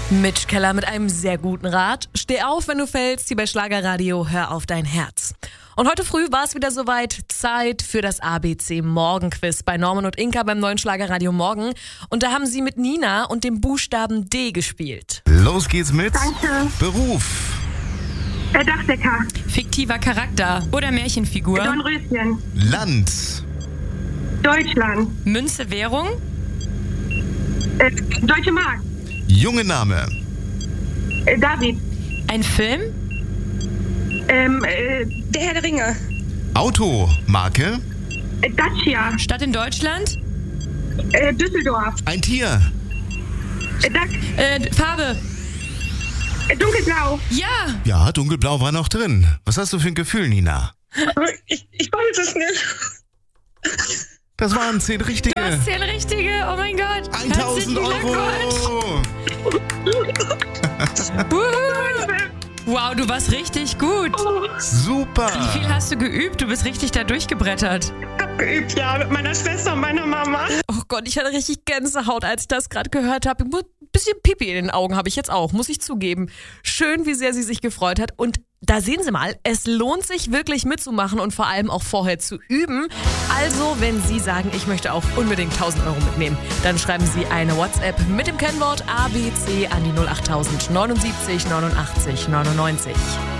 Mitch Keller mit einem sehr guten Rat. Steh auf, wenn du fällst, hier bei Schlagerradio, hör auf dein Herz. Und heute früh war es wieder soweit, Zeit für das ABC Morgenquiz bei Norman und Inka beim neuen Schlagerradio Morgen. Und da haben sie mit Nina und dem Buchstaben D gespielt. Los geht's mit Danke. Beruf, Dachdecker. Fiktiver Charakter oder Märchenfigur. Dornröschen. Land, Deutschland. Münze, Währung. Deutsche Mark. junge Name, David. Ein Film. Der Herr der Ringe. Auto, Marke, Dacia. Stadt in Deutschland. Düsseldorf. ein Tier, Duck. Farbe. Dunkelblau. Ja. ja, dunkelblau war noch drin. Was hast du für ein Gefühl, Nina? Ich weiß es nicht. Das waren 10 richtige. Du hast 10 richtige. Oh mein Gott. 1000 Euro. Wow, du warst richtig gut. Super. Wie viel hast du geübt? Du bist richtig da durchgebrettert. Geübt, ja, mit meiner Schwester und meiner Mama. Oh Gott, ich hatte richtig Gänsehaut, als ich das gerade gehört habe. Ein bisschen Pipi in den Augen habe ich jetzt auch, muss ich zugeben. Schön, wie sehr sie sich gefreut hat. Und da sehen Sie mal, es lohnt sich wirklich mitzumachen und vor allem auch vorher zu üben. Also, wenn Sie sagen, ich möchte auch unbedingt 1000 Euro mitnehmen, dann schreiben Sie eine WhatsApp mit dem Kennwort ABC an die 08000 79 89 99.